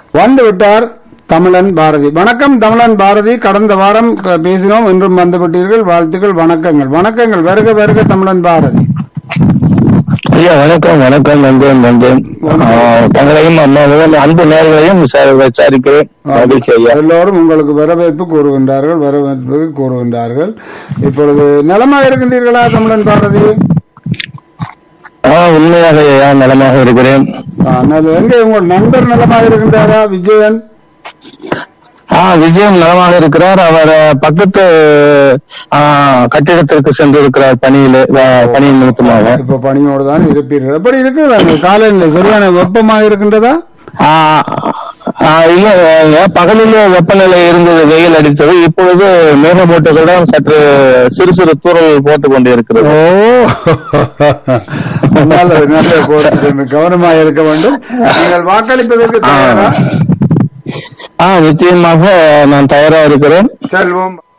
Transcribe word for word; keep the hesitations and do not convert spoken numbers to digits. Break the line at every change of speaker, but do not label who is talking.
வந்து விட்டார் தமிழன் பாரதி. வணக்கம் தமிழன் பாரதி. கடந்த வாரம் க- பேசினோம், இன்றும் வந்து விட்டீர்கள். வாழ்த்துக்கள், வணக்கங்கள், வணக்கங்கள். வருக வருக தமிழன் பாரதி.
ஐயா வணக்கம். வணக்கம். நன்றேன் நன்றேன். தங்களையும் அம்மாவையும் அன்பு நேர்களையும் விசாரிக்கிறேன். மகிழ்ச்சி ஐயா.
எல்லோரும் உங்களுக்கு வரவேற்பு கூறுகின்றார்கள், வரவேற்பு கூறுகின்றார்கள். இப்பொழுது நலமாக இருக்கின்றீர்களா தமிழன் பாரதி?
ஆஹ் உண்மையாக ஐயா நலமாக இருக்கிறேன்.
ஆ, நல்லது. எங்கே உங்கள் நண்பர் நலமாக இருக்கின்றாரா விஜயன்?
ஆஹ் விஜயம் நலமாக இருக்கிறார். அவர் பக்கத்து ஆஹ் கட்டிடத்திற்கு சென்றிருக்கிறார் பணியில பணியின் நிமித்தமாக.
இப்ப பணியோடு தான் இருப்பீர்கள். எப்படி இருக்கிறதா காலையில்? சரியான வெப்பமாக இருக்கின்றதா?
ஆஹ் ஆஹ் இல்ல ஐயா, பகலிலே வெப்பநிலை இருந்தது, வெயில் அடித்தது. இப்பொழுது மேகமூட்டத்துடன் சற்று சிறு சிறு தூறல் போட்டுக் கொண்டு இருக்கிறது.
ஓ, நல்லது, நல்லது. போட்டு கவனமாக இருக்க வேண்டும். நீங்கள் வாக்களிப்பதற்கு தயாரா?
ஆஹ் நிச்சயமாக நான் தயாரா இருக்கிறேன்.
செல்வோம்.